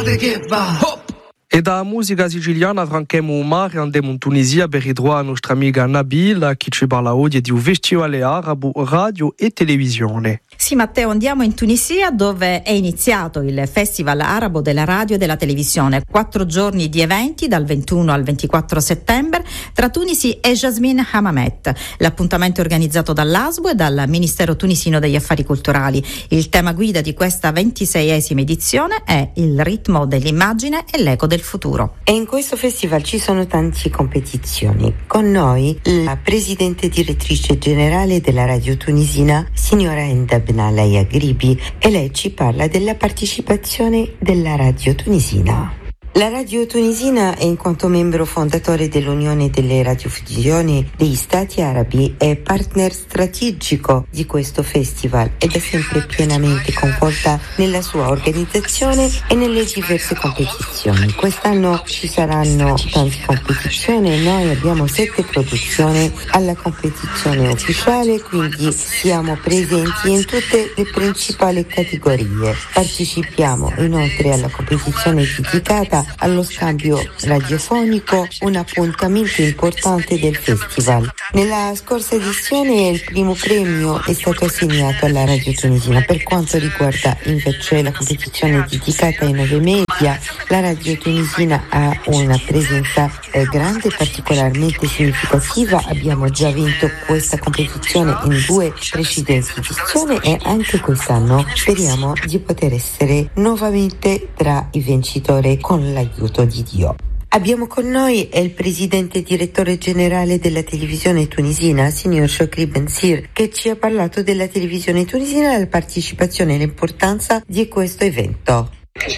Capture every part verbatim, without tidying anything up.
E da musica siciliana franchemo un mare, andiamo in Tunisia per ritrovare la nostra amica Nabila che ci parla oggi di un festival arabo, radio e televisione. Sì, Matteo, andiamo in Tunisia dove è iniziato il Festival Arabo della Radio e della Televisione. Quattro giorni di eventi dal ventuno al ventiquattro settembre tra Tunisi e Jasmine Hammamet. L'appuntamento è organizzato dall'A S B U e dal Ministero tunisino degli Affari Culturali. Il tema guida di questa ventiseiesima edizione è il ritmo dell'immagine e l'eco del futuro. E in questo festival ci sono tante competizioni. Con noi la presidente direttrice generale della radio tunisina, signora Enda Benalaya Gribi, e lei ci parla della partecipazione della radio tunisina. La radio tunisina, in quanto membro fondatore dell'Unione delle Radiodiffusioni degli Stati Arabi, è partner strategico di questo festival ed è sempre pienamente coinvolta nella sua organizzazione e nelle diverse competizioni. Quest'anno ci saranno tante competizioni, noi abbiamo sette produzioni alla competizione ufficiale, quindi siamo presenti in tutte le principali categorie. Partecipiamo inoltre alla competizione dedicata allo scambio radiofonico, un appuntamento importante del festival. Nella scorsa edizione il primo premio è stato assegnato alla radio tunisina. Per quanto riguarda invece la competizione dedicata ai nuovi media, la radio tunisina ha una presenza eh, grande e particolarmente significativa. Abbiamo già vinto questa competizione in due precedenti edizioni e anche quest'anno speriamo di poter essere nuovamente tra i vincitori con l'aiuto di Dio. Abbiamo con noi il presidente e direttore generale della televisione tunisina, signor Chokri Bensir, che ci ha parlato della televisione tunisina e della partecipazione e l'importanza di questo evento.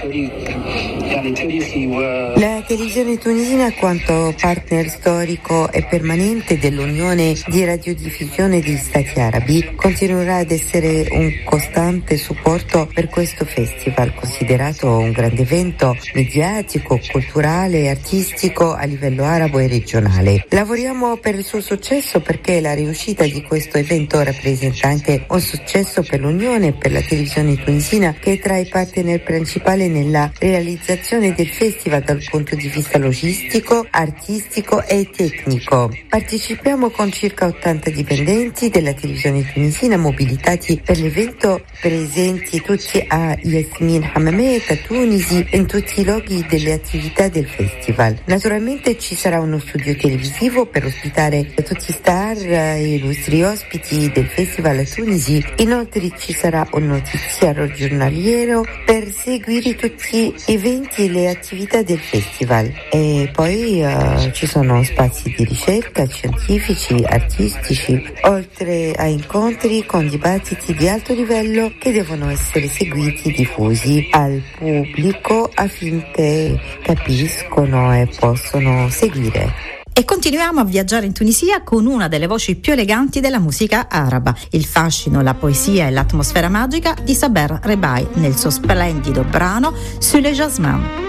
La televisione tunisina, quanto partner storico e permanente dell'Unione di Radiodiffusione degli Stati Arabi, continuerà ad essere un costante supporto per questo festival, considerato un grande evento mediatico, culturale e artistico a livello arabo e regionale. Lavoriamo per il suo successo perché la riuscita di questo evento rappresenta anche un successo per l'Unione e per la televisione tunisina, che è tra i partner principali nella realizzazione del festival dal punto di vista logistico, artistico e tecnico. Partecipiamo con circa ottanta dipendenti della televisione tunisina mobilitati per l'evento, presenti tutti a Jasmine Hammamet, a Tunisi, in tutti i luoghi delle attività del festival. Naturalmente ci sarà uno studio televisivo per ospitare tutti i star e illustri ospiti del festival a Tunisi. Inoltre ci sarà un notiziario giornaliero per seguire tutti gli eventi e le attività del festival, e poi uh, ci sono spazi di ricerca scientifici, artistici, oltre a incontri con dibattiti di alto livello che devono essere seguiti e diffusi al pubblico affinché capiscono e possono seguire. E continuiamo a viaggiare in Tunisia con una delle voci più eleganti della musica araba, il fascino, la poesia e l'atmosfera magica di Saber Rebai nel suo splendido brano Sur les Jasmins.